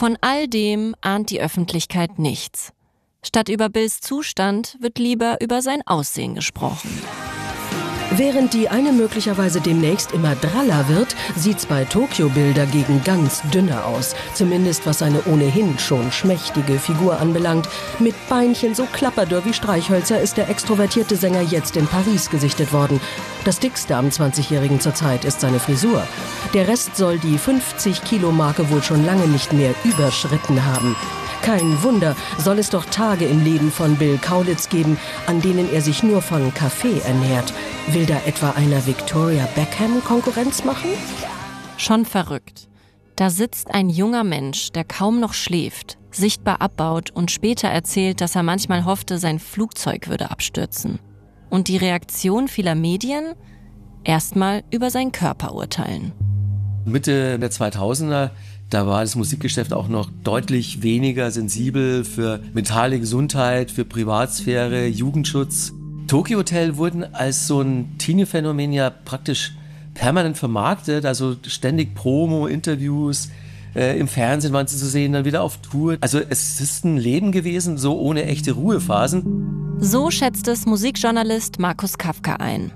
Von all dem ahnt die Öffentlichkeit nichts. Statt über Bills Zustand wird lieber über sein Aussehen gesprochen. Während die eine möglicherweise demnächst immer draller wird, sieht's bei Tokyo Bill dagegen ganz dünner aus. Zumindest was seine ohnehin schon schmächtige Figur anbelangt. Mit Beinchen so klapperdürr wie Streichhölzer ist der extrovertierte Sänger jetzt in Paris gesichtet worden. Das Dickste am 20-Jährigen zurzeit ist seine Frisur. Der Rest soll die 50-Kilo-Marke wohl schon lange nicht mehr überschritten haben. Kein Wunder, soll es doch Tage im Leben von Bill Kaulitz geben, an denen er sich nur von Kaffee ernährt. Will da etwa einer Victoria Beckham Konkurrenz machen? Schon verrückt. Da sitzt ein junger Mensch, der kaum noch schläft, sichtbar abbaut und später erzählt, dass er manchmal hoffte, sein Flugzeug würde abstürzen. Und die Reaktion vieler Medien? Erstmal über seinen Körper urteilen. Mitte der 2000er, da war das Musikgeschäft auch noch deutlich weniger sensibel für mentale Gesundheit, für Privatsphäre, Jugendschutz. Tokyo Hotel wurden als so ein Teenie-Phänomen ja praktisch permanent vermarktet, also ständig Promo, Interviews, im Fernsehen waren sie zu sehen, dann wieder auf Tour. Also es ist ein Leben gewesen, so ohne echte Ruhephasen. So schätzt es Musikjournalist Markus Kafka ein.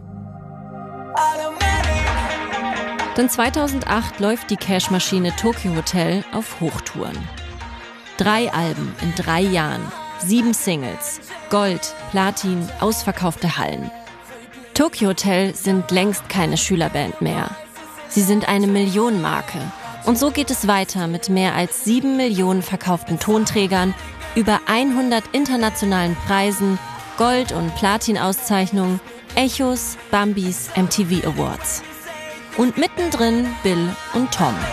Denn 2008 läuft die Cashmaschine Tokyo Hotel auf Hochtouren. 3 Alben in 3 Jahren, 7 Singles, Gold, Platin, ausverkaufte Hallen. Tokyo Hotel sind längst keine Schülerband mehr. Sie sind eine Millionenmarke. Und so geht es weiter mit mehr als 7 Millionen verkauften Tonträgern, über 100 internationalen Preisen, Gold- und Platin-Auszeichnungen, Echos, Bambis, MTV Awards. Und mittendrin Bill und Tom.